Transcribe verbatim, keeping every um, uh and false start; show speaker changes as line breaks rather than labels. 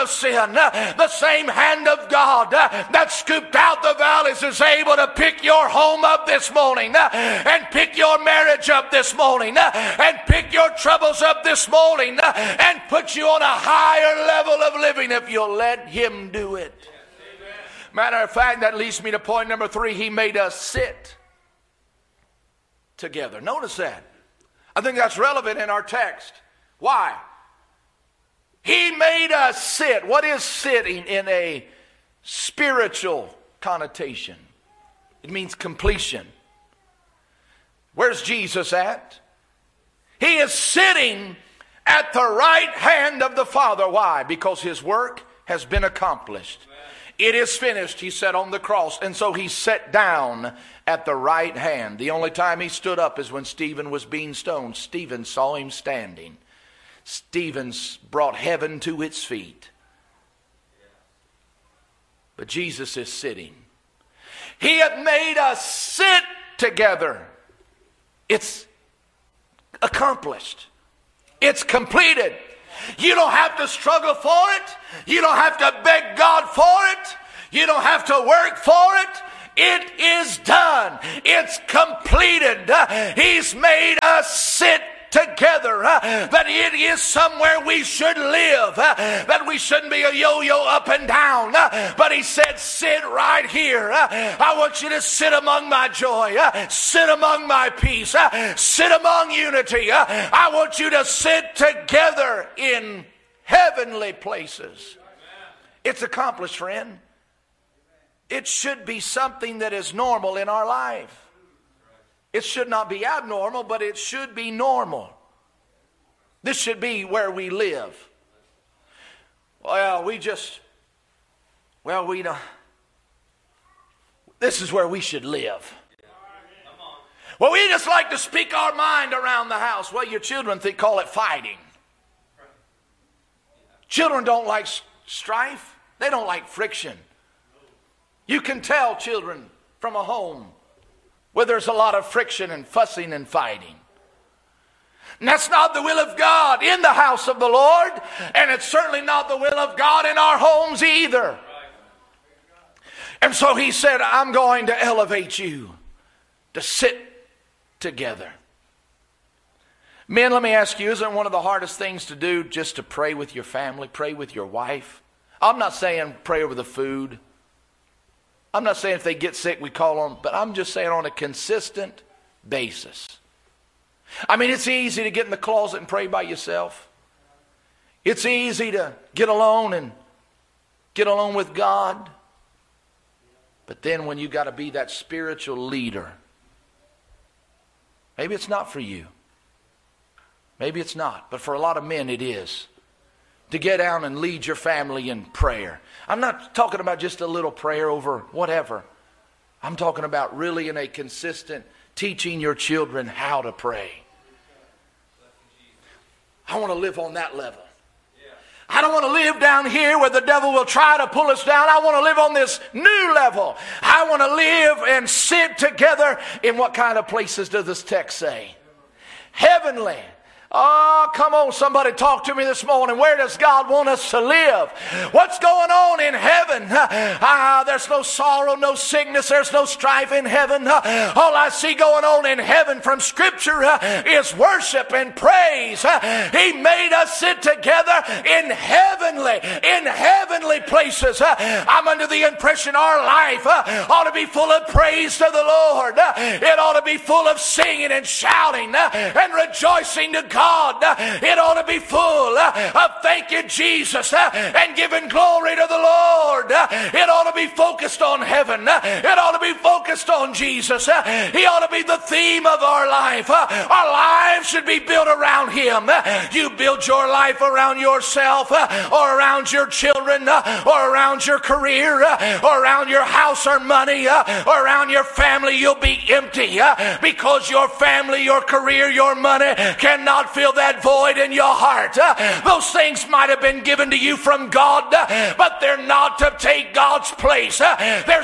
of sin. The same hand of God that scooped out the valleys is able to pick your home up this morning, and pick your marriage up this morning, and pick your troubles up this morning, and put you on a higher level of living if you'll let him do it. Matter of fact, that leads me to point number three. He made us sit together. Notice that. I think that's relevant in our text. Why? He made us sit. What is sitting in a spiritual connotation? It means completion. Where's Jesus at? He is sitting at the right hand of the Father. Why? Because his work has been accomplished. It is finished, he said on the cross. And so he sat down at the right hand. The only time he stood up is when Stephen was being stoned. Stephen saw him standing. Stephen brought heaven to its feet. But Jesus is sitting. He had made us sit together. It's accomplished. It's completed. You don't have to struggle for it. You don't have to beg God for it. You don't have to work for it. It is done. It's completed. He's made us sit together. That it is somewhere we should live. That we shouldn't be a yo-yo up and down. But he said, sit right here. I want you to sit among my joy. Sit among my peace. Sit among unity. I want you to sit together in heavenly places. It's accomplished, friend. It should be something that is normal in our life. It should not be abnormal, but it should be normal. This should be where we live. Well, we just, well, we don't. This is where we should live. Well, we just like to speak our mind around the house. Well, your children think, call it fighting. Children don't like strife. They don't like friction. You can tell children from a home where there's a lot of friction and fussing and fighting. And that's not the will of God in the house of the Lord. And it's certainly not the will of God in our homes either. And so he said, I'm going to elevate you to sit together. Men, let me ask you, isn't one of the hardest things to do just to pray with your family, pray with your wife? I'm not saying pray over the food. I'm not saying if they get sick we call them, but I'm just saying on a consistent basis. I mean, it's easy to get in the closet and pray by yourself. It's easy to get alone and get alone with God. But then when you got to be that spiritual leader, maybe it's not for you. Maybe it's not, but for a lot of men it is. To get down and lead your family in prayer. I'm not talking about just a little prayer over whatever. I'm talking about really in a consistent teaching your children how to pray. I want to live on that level. I don't want to live down here where the devil will try to pull us down. I want to live on this new level. I want to live and sit together in what kind of places does this text say? Heavenly. Oh, come on, somebody talk to me this morning. Where does God want us to live? What's going on in heaven? Ah, there's no sorrow, no sickness, there's no strife in heaven. All I see going on in heaven from Scripture is worship and praise. He made us sit together in heavenly, in heavenly places. I'm under the impression our life ought to be full of praise to the Lord. It ought to be full of singing and shouting and rejoicing to God. It ought to be full of thank you, Jesus, and giving glory to the Lord. It ought to be focused on heaven. It ought to be focused on Jesus. He ought to be the theme of our life. Our lives should be built around Him. You build your life around yourself or around your children or around your career or around your house or money or around your family, you'll be empty because your family, your career, your money cannot fill that void in your heart. Those things might have been given to you from God, but they're not to take God's place. They're